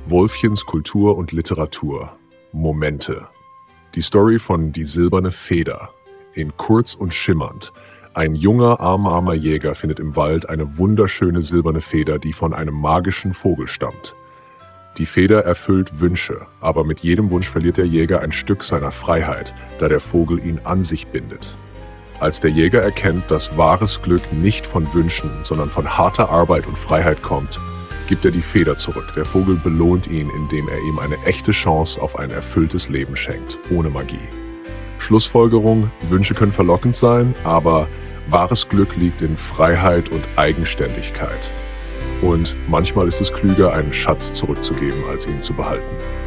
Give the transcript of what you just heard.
Wolfchens Kultur und Literatur. Momente. Die Story von Die silberne Feder. In Kurz und Schimmernd. Ein junger, armer Jäger findet im Wald eine wunderschöne silberne Feder, die von einem magischen Vogel stammt. Die Feder erfüllt Wünsche, aber mit jedem Wunsch verliert der Jäger ein Stück seiner Freiheit, da der Vogel ihn an sich bindet. Als der Jäger erkennt, dass wahres Glück nicht von Wünschen, sondern von harter Arbeit und Freiheit kommt, gibt er die Feder zurück. Der Vogel belohnt ihn, indem er ihm eine echte Chance auf ein erfülltes Leben schenkt, ohne Magie. Schlussfolgerung: Wünsche können verlockend sein, aber wahres Glück liegt in Freiheit und Eigenständigkeit. Und manchmal ist es klüger, einen Schatz zurückzugeben, als ihn zu behalten.